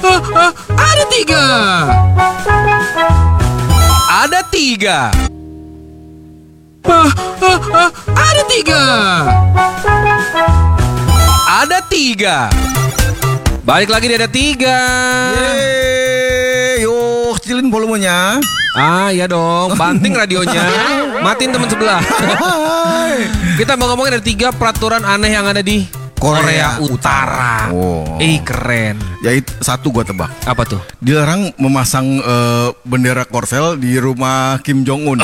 Ada tiga. Ada tiga. Ada tiga. Ada tiga. Balik lagi di ada tiga. Yeay, yuk kecilin volumenya. Ah iya dong, banting radionya, matiin teman sebelah. Kita mau ngomongin ada tiga peraturan aneh yang ada di Korea Utara. Oh. Keren. Ya itu satu gua tebak. Apa tuh? Dilarang memasang bendera Korsel di rumah Kim Jong Un.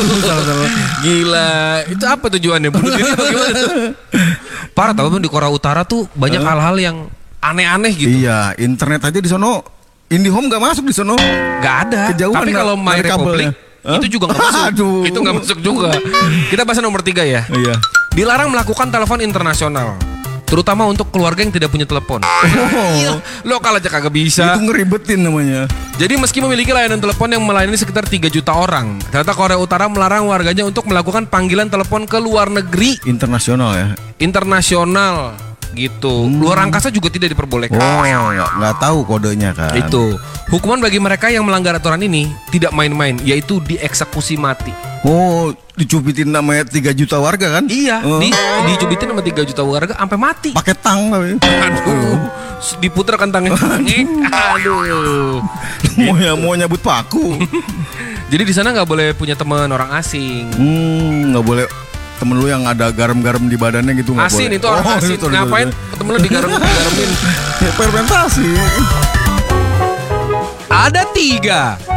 Gila, itu apa tujuannya? Bunuh diri atau gimana tuh? Parah tau di Korea Utara tuh banyak hal-hal yang aneh-aneh gitu. Iya, internet aja di sono. IndiHome gak masuk di sono. Gak ada. Kejauhan Tapi kalau My dari Republic kabelnya. itu juga gak masuk. Aduh. Itu gak masuk juga. Kita bahas nomor 3 ya. Iya. Dilarang melakukan telepon internasional, terutama untuk keluarga yang tidak punya telepon. Oh, Lokal aja kagak bisa. itu ngeribetin namanya. Jadi meski memiliki layanan telepon yang melayani sekitar 3 juta orang, ternyata Korea Utara melarang warganya untuk melakukan panggilan telepon ke luar negeri Internasional ya. internasional gitu. Luar angkasa juga tidak diperbolehkan. Oh, nggak tahu kodenya kan. Itu hukuman bagi mereka yang melanggar aturan ini tidak main-main, yaitu dieksekusi mati. Oh, dicubitin namanya 3 juta warga kan? Iya, Oh. dicubitin sama 3 juta warga sampai mati. Pakai tang tapi. Aduh, diputer kentangnya. Aduh. Mau nyabut paku. Jadi di sana nggak boleh punya teman orang asing. Nggak boleh temen lu yang ada garam-garam di badannya gitu nggak boleh. Asin itu orang asin. itu, Ngapain temen lu digaramin? Ya, fermentasi. Ada 3.